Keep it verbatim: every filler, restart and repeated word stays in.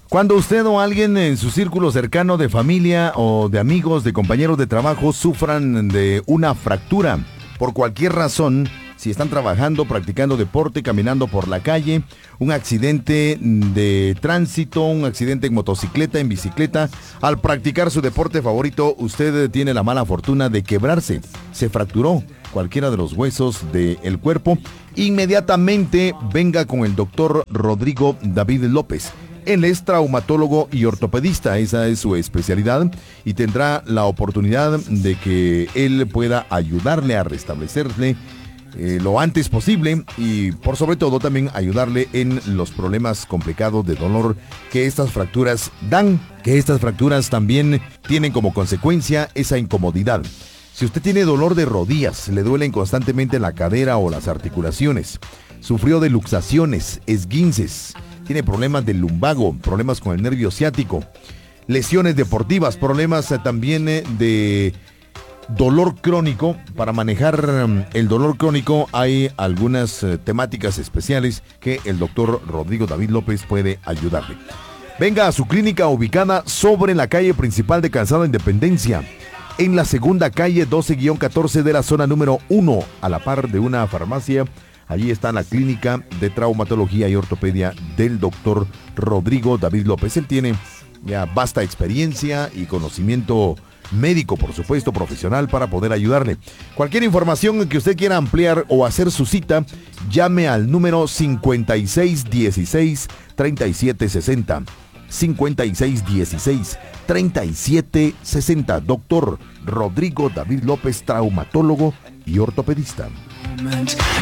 Cuando usted o alguien en su círculo cercano de familia o de amigos, de compañeros de trabajo sufran de una fractura por cualquier razón, si están trabajando, practicando deporte, caminando por la calle, un accidente de tránsito, un accidente en motocicleta, en bicicleta, al practicar su deporte favorito, usted tiene la mala fortuna de quebrarse, se fracturó cualquiera de los huesos del cuerpo, inmediatamente venga con el doctor Rodrigo David López. Él es traumatólogo y ortopedista, esa es su especialidad, y tendrá la oportunidad de que él pueda ayudarle a restablecerle eh, lo antes posible y por sobre todo también ayudarle en los problemas complicados de dolor que estas fracturas dan, que estas fracturas también tienen como consecuencia esa incomodidad. Si usted tiene dolor de rodillas, le duelen constantemente la cadera o las articulaciones, sufrió de luxaciones, esguinces, tiene problemas del lumbago, problemas con el nervio ciático, lesiones deportivas, problemas eh, también eh, de dolor crónico. Para manejar um, el dolor crónico hay algunas eh, temáticas especiales que el doctor Rodrigo David López puede ayudarle. Venga a su clínica ubicada sobre la calle principal de Calzada Independencia, en la segunda calle doce catorce de la zona número uno, a la par de una farmacia. Allí está la clínica de traumatología y ortopedia del doctor Rodrigo David López. Él tiene ya vasta experiencia y conocimiento médico, por supuesto, profesional, para poder ayudarle. Cualquier información que usted quiera ampliar o hacer su cita, llame al número cincuenta y seis dieciséis treinta y siete sesenta. cincuenta y seis dieciséis treinta y siete sesenta. Doctor Rodrigo David López, traumatólogo y ortopedista.